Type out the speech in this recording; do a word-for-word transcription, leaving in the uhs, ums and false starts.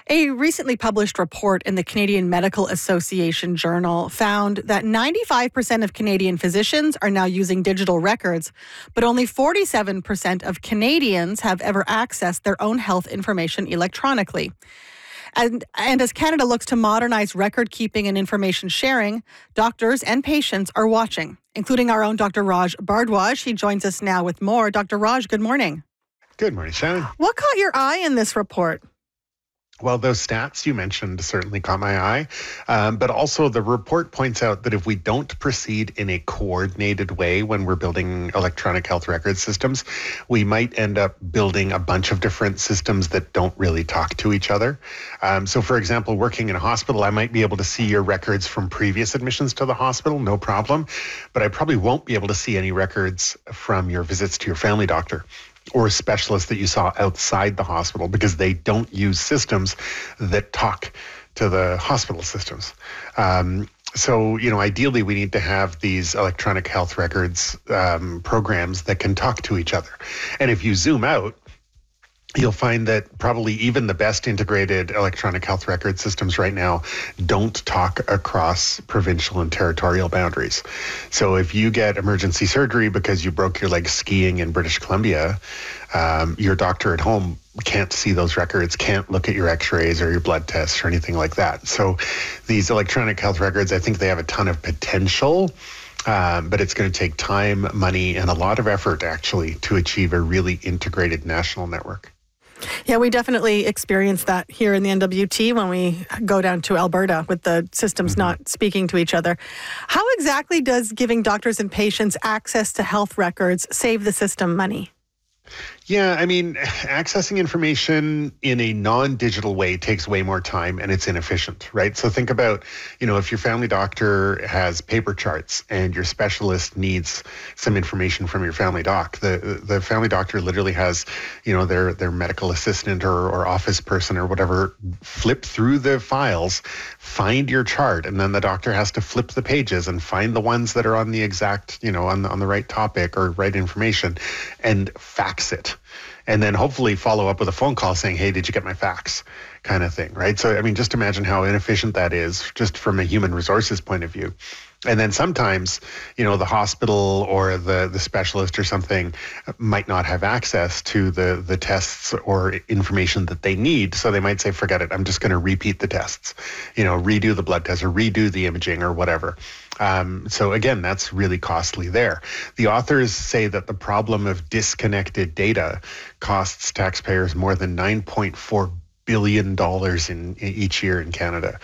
A recently published report in the Canadian Medical Association Journal found that ninety-five percent of Canadian physicians are now using digital records, but only forty-seven percent of Canadians have ever accessed their own health information electronically. And, and as Canada looks to modernize record keeping and information sharing, doctors and patients are watching, including our own Doctor Raj Bhardwaj. He joins us now with more. Doctor Raj, good morning. Good morning, Shannon. What caught your eye in this report? Well, those stats you mentioned certainly caught my eye, um, but also the report points out that if we don't proceed in a coordinated way when we're building electronic health record systems, we might end up building a bunch of different systems that don't really talk to each other. Um, so, for example, working in a hospital, I might be able to see your records from previous admissions to the hospital, no problem, but I probably won't be able to see any records from your visits to your family doctor or specialists that you saw outside the hospital, because they don't use systems that talk to the hospital systems. Um, so, you know, ideally we need to have these electronic health records um, programs that can talk to each other. And if you zoom out, you'll find that probably even the best integrated electronic health record systems right now don't talk across provincial and territorial boundaries. So if you get emergency surgery because you broke your leg skiing in British Columbia, um, your doctor at home can't see those records, can't look at your x-rays or your blood tests or anything like that. So these electronic health records, I think they have a ton of potential. Um, but it's going to take time, money, and a lot of effort, actually, to achieve a really integrated national network. Yeah, we definitely experience that here in the N W T when we go down to Alberta with the systems mm-hmm. not speaking to each other. How exactly does giving doctors and patients access to health records save the system money? Yeah, I mean, accessing information in a non-digital way takes way more time and it's inefficient, right? So think about, you know, if your family doctor has paper charts and your specialist needs some information from your family doc, the the family doctor literally has, you know, their their medical assistant or, or office person or whatever flip through the files, find your chart, and then the doctor has to flip the pages and find the ones that are on the exact, you know, on the, on the right topic or right information and fax it. And then hopefully follow up with a phone call saying, hey, did you get my fax? Kind of thing, right? So, I mean, just imagine how inefficient that is just from a human resources point of view. And then sometimes, you know, the hospital or the, the specialist or something might not have access to the, the tests or information that they need. So they might say, forget it, I'm just going to repeat the tests, you know, redo the blood test or redo the imaging or whatever. Um, so again, that's really costly there. The authors say that the problem of disconnected data costs taxpayers more than nine point four billion dollars in, in each year in Canada.